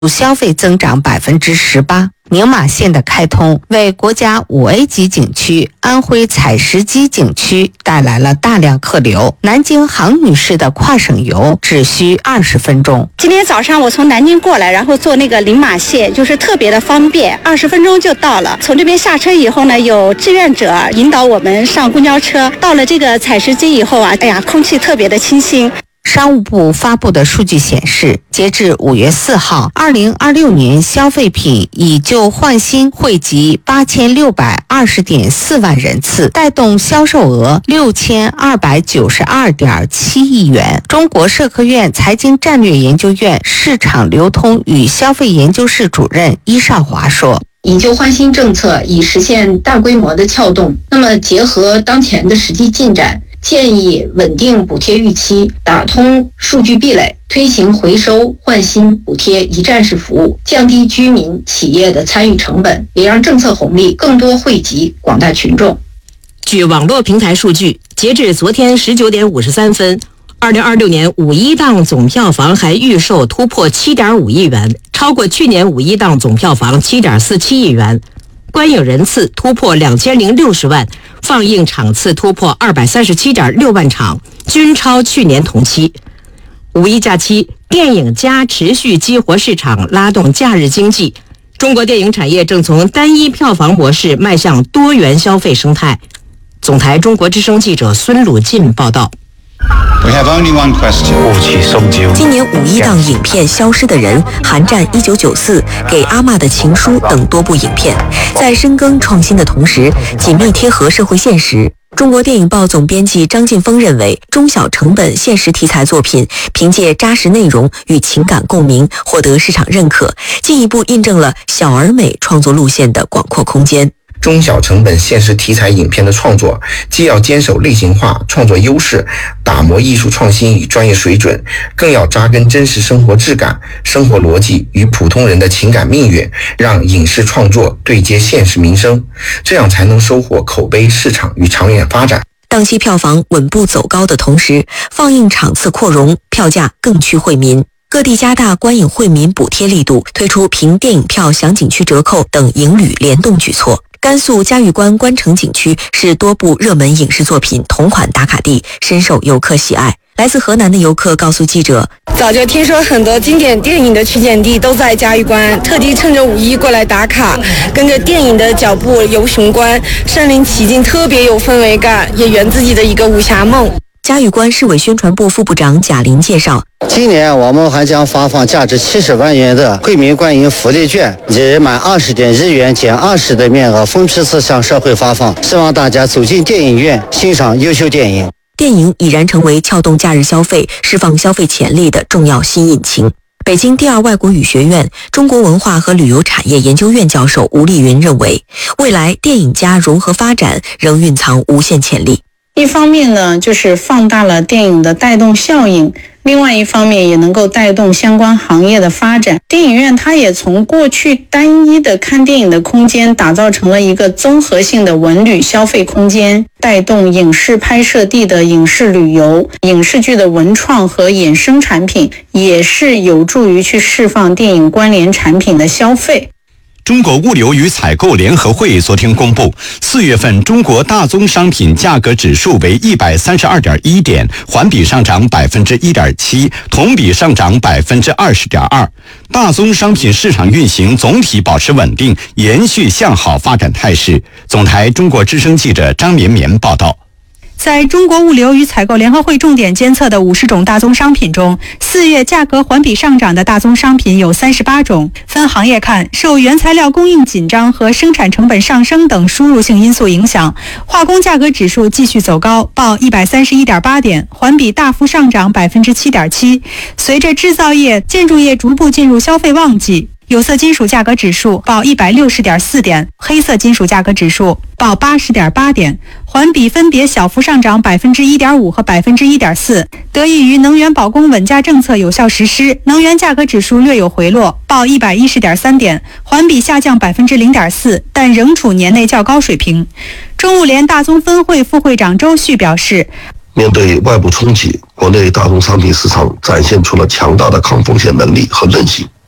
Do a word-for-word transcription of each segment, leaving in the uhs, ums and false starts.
消费增长百分之十八。宁马线的开通为国家五 A 级景区安徽采石矶景区带来了大量客流。南京杭女士的跨省游只需二十分钟。 今天早上我从南京过来，然后坐那个宁马线，就是特别的方便，二十分钟就到了。从这边下车以后呢，有志愿者引导我们上公交车。到了这个采石矶以后啊，哎呀，空气特别的清新。 商务部发布的数据显示，截至五月四号，二零二六年消费品以旧换新惠及八千六百二十点四万人次，带动销售额六千二百九十二点七亿元。中国社科院财经战略研究院市场流通与消费研究室主任伊少华说。 以旧换新政策以实现大规模的撬动，那么结合当前的实际进展，建议稳定补贴预期，打通数据壁垒，推行回收换新补贴一站式服务，降低居民企业的参与成本，也让政策红利更多惠及广大群众。 据网络平台数据，截至昨天十九点五十三分，二零二六年五一档总票房还预售突破七点五亿元，超过去年五一档总票房七点四七亿元。观影人次突破两千零六十万，放映场次突破二百三十七点六万场，均超去年同期。五一假期，电影加持续激活市场，拉动假日经济。中国电影产业正从单一票房模式迈向多元消费生态。总台中国之声记者孙鲁进报道。 We have only one question. 今年五一档影片《消失的人》《寒战一九九四》《给阿嬷的情书》等多部影片，在深耕创新的同时，紧密贴合社会现实。中国电影报总编辑张劲峰认为，中小成本现实题材作品凭借扎实内容与情感共鸣，获得市场认可，进一步印证了小而美创作路线的广阔空间。 中小成本现实题材影片的创作，既要坚守类型化创作优势，打磨艺术创新与专业水准，更要扎根真实生活质感、生活逻辑与普通人的情感命运，让影视创作对接现实民生，这样才能收获口碑、市场与长远发展。 档期票房稳步走高的同时，放映场次扩容，票价更趋惠民。各地加大观影惠民补贴力度，推出凭电影票享景区折扣等影旅联动举措。甘肃嘉峪关关城景区是多部热门影视作品同款打卡地，深受游客喜爱。来自河南的游客告诉记者， 早就听说很多经典电影的取景地都在嘉峪关，特地趁着五一过来打卡，跟着电影的脚步游雄关，身临其境，特别有氛围感，也圆自己的一个武侠梦。 嘉峪关市委宣传部副部长贾林介绍， 今年我们还将发放价值七十万元的惠民观影福利券，以满二十点日元减二十的面额分批次向社会发放，希望大家走进电影院欣赏优秀电影。 电影已然成为撬动假日消费、释放消费潜力的重要新引擎。北京第二外国语学院中国文化和旅游产业研究院教授吴丽云认为，未来电影加融合发展仍蕴藏无限潜力。 一方面呢，就是放大了电影的带动效应，另外一方面也能够带动相关行业的发展。电影院它也从过去单一的看电影的空间，打造成了一个综合性的文旅消费空间，带动影视拍摄地的影视旅游、影视剧的文创和衍生产品，也是有助于去释放电影关联产品的消费。 中国物流与采购联合会昨天公布，四月份中国大宗商品价格指数为一百三十二点一点，环比上涨百分之一点七，同比上涨百分之二十点二。大宗商品市场运行总体保持稳定，延续向好发展态势。总台中国之声记者张绵绵报道。 在中国物流与采购联合会重点监测的五十种大宗商品中，四月价格环比上涨的大宗商品有三十八种。分行业看，受原材料供应紧张和生产成本上升等输入性因素影响，化工价格指数继续走高，报一百三十一点八点，环比大幅上涨百分之七点七。随着制造业、建筑业逐步进入消费旺季，有色金属价格指数报一百六十点四点，黑色金属价格指数报八十点八点，环比分别小幅上涨百分之一点五和百分之一点四。得益于能源保供稳价政策有效实施，能源价格指数略有回落，报一百一十点三点，环比下降百分之零点四，但仍处年内较高水平。中物联大宗分会副会长周旭表示， 面对外部冲击，国内大宗商品市场展现出了强大的抗风险能力和韧性。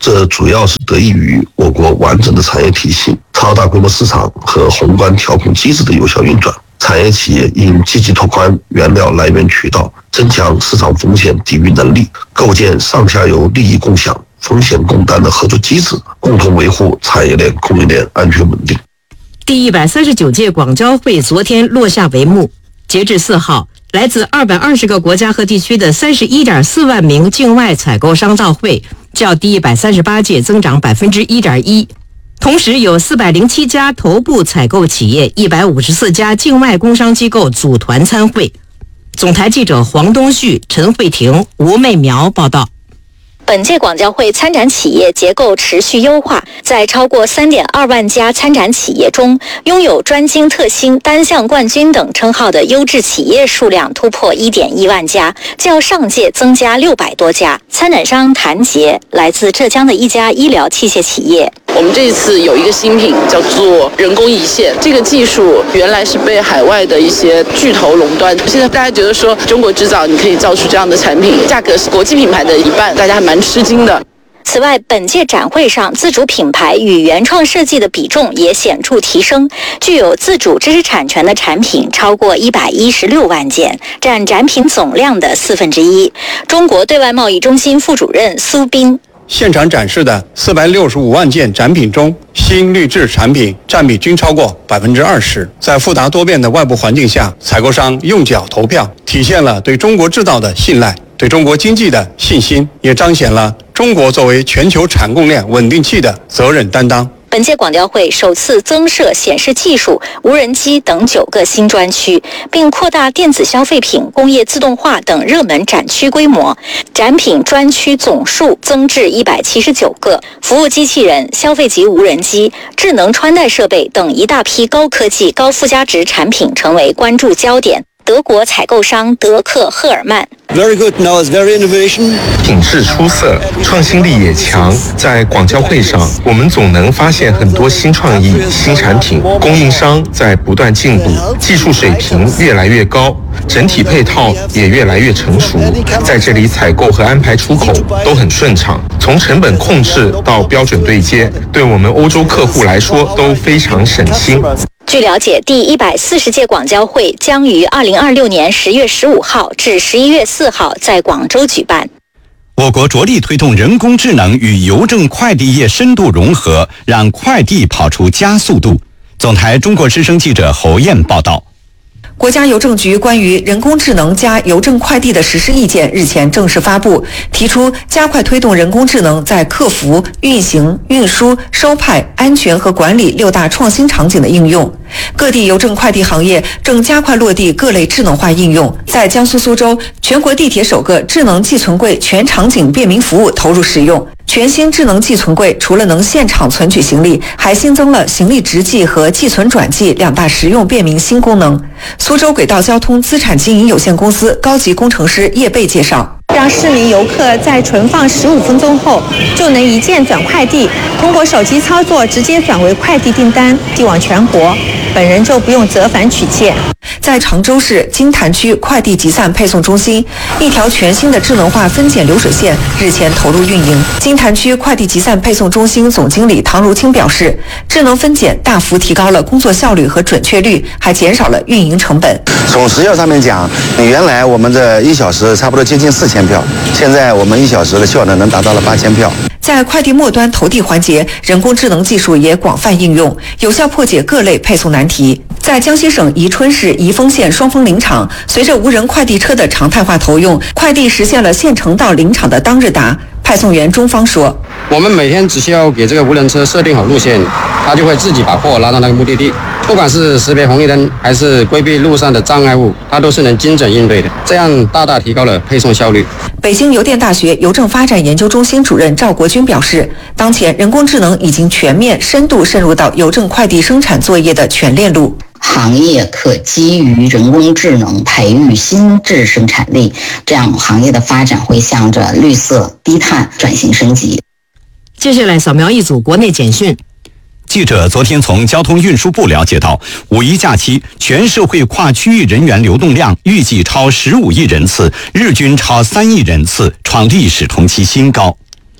这主要是得益于我国完整的产业体系、超大规模市场和宏观调控机制的有效运转。产业企业应积极拓宽原料来源渠道，增强市场风险抵御能力，构建上下游利益共享、风险共担的合作机制，共同维护产业链供应链安全稳定。 第一百三十九届广交会昨天落下帷幕，截至四号，来自二百二十个国家和地区的三十一点四万名境外采购商到会，较第一百三十八届增长百分之一点一。同时，有四百零七家头部采购企业、一百五十四家境外工商机构组团参会。总台记者黄东旭、陈慧婷、吴媚苗报道。 本届广交会参展企业结构持续优化，在超过 三点二万家参展企业中，拥有专精特新、单项冠军等称号的优质企业数量突破 一点一万家，较上届增加六百多家。参展商谭杰来自浙江的一家医疗器械企业。 我们这一次有一个新品叫做人工胰腺，这个技术原来是被海外的一些巨头垄断，现在大家觉得说中国制造你可以造出这样的产品，价格是国际品牌的一半，大家还蛮吃惊的。 此外，本届展会上自主品牌与原创设计的比重也显著提升，具有自主知识产权的产品超过一百一十六万件，占展品总量的四分之一。中国对外贸易中心副主任苏斌。 现场展示的四百六十五万件展品中，新绿质产品占比均超过百分之二十。在复杂多变的外部环境下，采购商用脚投票，体现了对中国制造的信赖，对中国经济的信心，也彰显了中国作为全球产供链稳定器的责任担当。 本届广交会首次增设显示技术、无人机等九个新专区，并扩大电子消费品、工业自动化等热门展区规模，展品专区总数增至一百七十九个，服务机器人、消费级无人机、智能穿戴设备等一大批高科技、高附加值产品成为关注焦点。德国采购商德克赫尔曼。 Very good. Now it's very innovation. 品质出色，创新力也强。在广交会上，我们总能发现很多新创意、新产品。供应商在不断进步，技术水平越来越高，整体配套也越来越成熟。在这里，采购和安排出口都很顺畅，从成本控制到标准对接，对我们欧洲客户来说都非常省心。 据了解，第一百四十届广交会将于二零二六年十月十五号至十一月四号在广州举办。 我国着力推动人工智能与邮政快递业深度融合，让快递跑出加速度。总台中国之声记者侯燕报道。 国家邮政局关于人工智能加邮政快递的实施意见日前正式发布，提出加快推动人工智能在客服、运行、运输、收派、安全和管理六大创新场景的应用。各地邮政快递行业正加快落地各类智能化应用。在江苏苏州，全国地铁首个智能寄存柜全场景便民服务投入使用。全新智能寄存柜除了能现场存取行李，还新增了行李直寄和寄存转寄两大实用便民新功能。苏州轨道交通资产经营有限公司高级工程师叶贝介绍， 让市民游客在存放十五分钟后就能一键转快递，通过手机操作直接转为快递订单，寄往全国，本人就不用折返取件。 在常州市金坛区快递集散配送中心，一条全新的智能化分拣流水线日前投入运营。金坛区快递集散配送中心总经理唐如清表示，智能分拣大幅提高了工作效率和准确率，还减少了运营成本。 从时效上面讲，原来我们的一小时差不多接近四千票，现在我们一小时的效能能达到了八千票。 在快递末端投递环节，人工智能技术也广泛应用，有效破解各类配送难题。在江西省宜春市宜丰县双峰林场，随着无人快递车的常态化投用，快递实现了县城到林场的当日达。派送员钟方说， 我们每天只需要给这个无人车设定好路线，它就会自己把货拉到那个目的地，不管是识别红绿灯还是规避路上的障碍物，它都是能精准应对的，这样大大提高了配送效率。 北京邮电大学邮政发展研究中心主任赵国军表示，当前人工智能已经全面深度渗入到邮政快递生产作业的全链路。 行业可基于人工智能培育新质生产力，这样行业的发展会向着绿色低碳转型升级。 接下来扫描一组国内简讯。 记者昨天从交通运输部了解到，五一假期全社会跨区域人员流动量预计超十五亿人次，日均超三亿人次，创历史同期新高。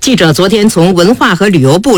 记者昨天从文化和旅游部